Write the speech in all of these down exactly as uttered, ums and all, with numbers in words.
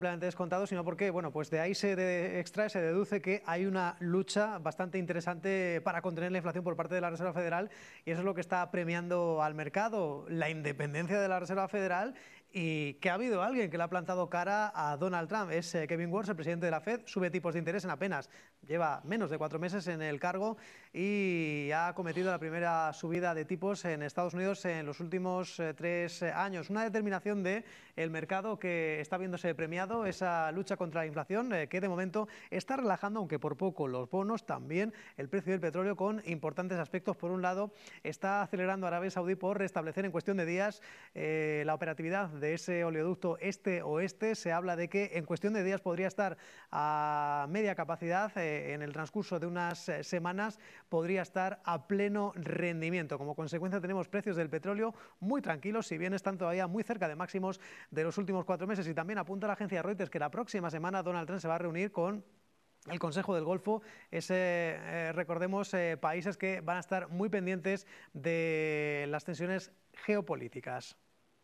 descontado, sino porque, bueno, pues de ahí se de, extrae, se deduce que hay una lucha bastante interesante para contener la inflación por parte de la Reserva Federal, y eso es lo que está premiando al mercado, la independencia de la Reserva Federal, y que ha habido alguien que le ha plantado cara a Donald Trump. Es eh, Kevin Warsh, el presidente de la Fed, sube tipos de interés en apenas, lleva menos de cuatro meses en el cargo y ha cometido la primera subida de tipos en Estados Unidos en los últimos eh, tres años. Una determinación del mercado que está viéndose premiado, esa lucha contra la inflación eh, que de momento está relajando, aunque por poco, los bonos, también el precio del petróleo, con importantes aspectos. Por un lado, está acelerando Arabia Saudí por restablecer en cuestión de días eh, la operatividad de ese oleoducto este-oeste. Se habla de que en cuestión de días podría estar a media capacidad, eh, en el transcurso de unas eh, semanas podría estar a pleno rendimiento. Como consecuencia tenemos precios del petróleo muy tranquilos, si bien están todavía muy cerca de máximos de los últimos cuatro meses. Y también apunta la agencia Reuters que la próxima semana Donald Trump se va a reunir con el Consejo del Golfo, ese, eh, recordemos, eh, países que van a estar muy pendientes de las tensiones geopolíticas.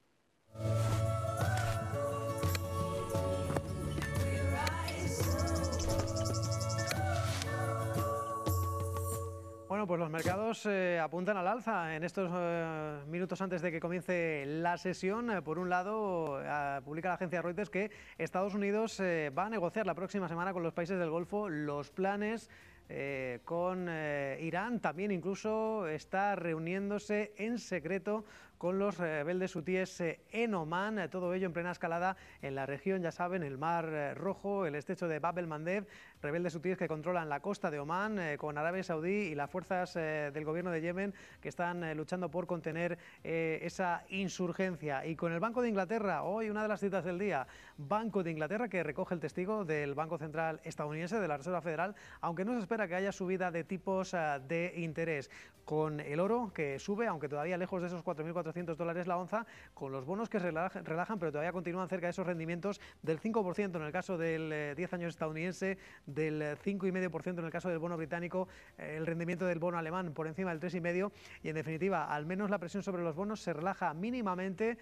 Bueno, pues los mercados eh, apuntan al alza en estos eh, minutos antes de que comience la sesión. Eh, por un lado, eh, publica la agencia Reuters que Estados Unidos eh, va a negociar la próxima semana con los países del Golfo los planes eh, con eh, Irán. También incluso está reuniéndose en secreto con los rebeldes hutíes eh, en Omán, eh, todo ello en plena escalada en la región, ya saben, el Mar eh, Rojo, el estrecho de Bab el-Mandeb, rebeldes hutíes que controlan la costa de Omán eh, con Arabia Saudí y las fuerzas eh, del gobierno de Yemen, que están eh, luchando por contener eh, esa insurgencia. Y con el Banco de Inglaterra, hoy una de las citas del día, Banco de Inglaterra, que recoge el testigo del Banco Central estadounidense, de la Reserva Federal, aunque no se espera que haya subida de tipos uh, de interés. Con el oro que sube, aunque todavía lejos de esos cuatro mil cuatrocientos dólares la onza, con los bonos que se relajan, relajan, pero todavía continúan cerca de esos rendimientos del cinco por ciento en el caso del eh, diez años estadounidense, del cinco coma cinco por ciento en el caso del bono británico, eh, el rendimiento del bono alemán por encima del tres coma cinco por ciento, y en definitiva, al menos la presión sobre los bonos se relaja mínimamente,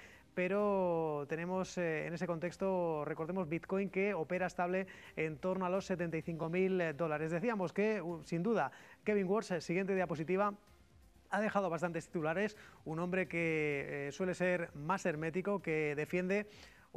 pero tenemos eh, en ese contexto, recordemos, Bitcoin, que opera estable en torno a los setenta y cinco mil dólares. Decíamos que, uh, sin duda, Kevin Warsh, siguiente diapositiva, ha dejado bastantes titulares, un hombre que eh, suele ser más hermético, que defiende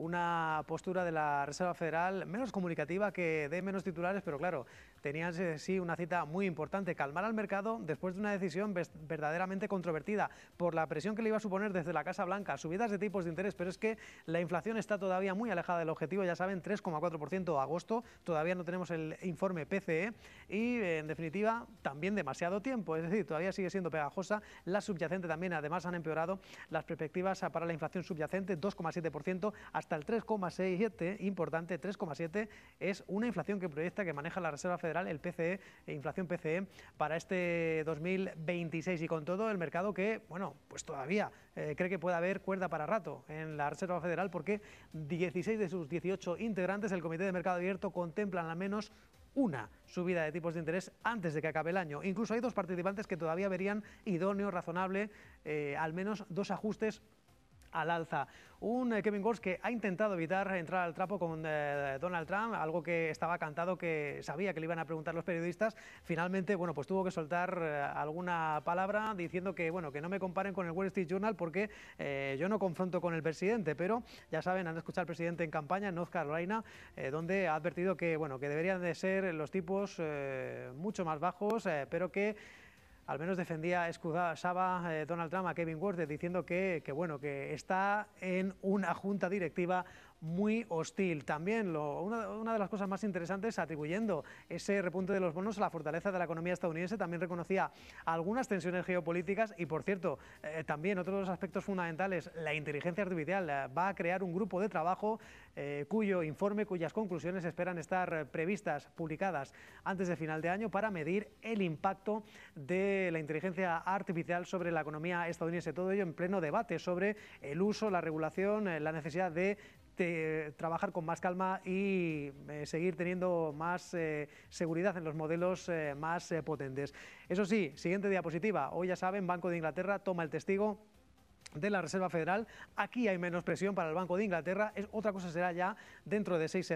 una postura de la Reserva Federal menos comunicativa, que dé menos titulares, pero claro, tenía sí una cita muy importante: calmar al mercado después de una decisión verdaderamente controvertida por la presión que le iba a suponer desde la Casa Blanca, subidas de tipos de interés, pero es que la inflación está todavía muy alejada del objetivo, ya saben, tres coma cuatro por ciento agosto, todavía no tenemos el informe P C E y, en definitiva, también demasiado tiempo, es decir, todavía sigue siendo pegajosa la subyacente. También, además, han empeorado las perspectivas para la inflación subyacente, dos coma siete por ciento hasta el tres coma seis por ciento, importante, tres coma siete por ciento es una inflación que proyecta, que maneja la Reserva Federal, el P C E, inflación P C E, para este dos mil veintiséis, y con todo el mercado que, bueno, pues todavía eh, cree que puede haber cuerda para rato en la Reserva Federal, porque dieciséis de sus dieciocho integrantes del Comité de Mercado Abierto contemplan al menos una subida de tipos de interés antes de que acabe el año. Incluso hay dos participantes que todavía verían idóneo, razonable, eh, al menos dos ajustes al alza. Un eh, Kevin Warsh que ha intentado evitar entrar al trapo con eh, Donald Trump, algo que estaba cantado, que sabía que le iban a preguntar los periodistas. Finalmente, bueno, pues tuvo que soltar eh, alguna palabra diciendo que, bueno, que no me comparen con el Wall Street Journal, porque eh, yo no confronto con el presidente, pero ya saben, han escuchado al presidente en campaña en North Carolina, eh, donde ha advertido que, bueno, que deberían de ser los tipos eh, mucho más bajos, eh, pero que al menos defendía, excusaba eh, Donald Trump a Kevin Warsh, diciendo que, que, bueno, que está en una junta directiva muy hostil. También lo, una, una de las cosas más interesantes, atribuyendo ese repunte de los bonos a la fortaleza de la economía estadounidense, también reconocía algunas tensiones geopolíticas y, por cierto, eh, también otro de los aspectos fundamentales, la inteligencia artificial. Eh, va a crear un grupo de trabajo eh, cuyo informe, cuyas conclusiones esperan estar previstas, publicadas antes de final de año, para medir el impacto de la inteligencia artificial sobre la economía estadounidense. Todo ello en pleno debate sobre el uso, la regulación, eh, la necesidad de De trabajar con más calma y eh, seguir teniendo más eh, seguridad en los modelos eh, más eh, potentes. Eso sí, siguiente diapositiva. Hoy, ya saben, Banco de Inglaterra toma el testigo de la Reserva Federal. Aquí hay menos presión para el Banco de Inglaterra. Es, otra cosa será ya dentro de seis semanas.